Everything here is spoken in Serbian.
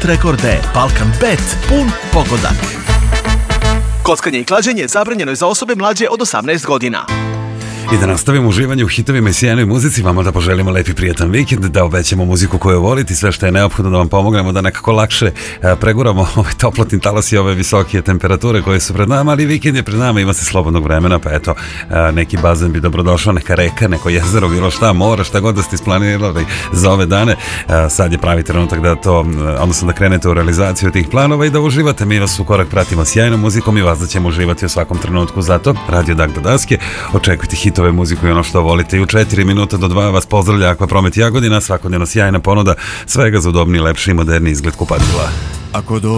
Bet rekorde, Balkan Bet, pun pogodak. Kockanje i klađenje zabranjeno je za osobe mlađe od 18 godina. I da nastavimo uživanje u hitovima i sjajnoj muzici, vama da poželimo lepi prijatan vikend, da obećamo muziku koju volite, sve što je neophodno da vam pomognemo da nekako lakše preguramo ovaj toplotni talas i ove visoke temperature koje su pred nama, ali vikend je pred nama, ima se slobodnog vremena, pa eto, neki bazen bi dobrodošao, neka reka, neko jezero, bilo šta, mora, šta god da ste isplanirali za ove dane. Sad je pravi trenutak da to, odnosno da krenete u realizaciju tih planova i da uživate. Mi vas u korak pratimo sjajnom muzikom i vas da ćemo uživati u svakom trenutku. Zato Radio Dag do daske, očekujte hitove, muziku i ono što volite. I u 4 minuta do 2 vas pozdravlja Akvapromet Jagodina, svakodnevno sjajna ponuda svega za udobniji, lepši i moderni izgled kupatila.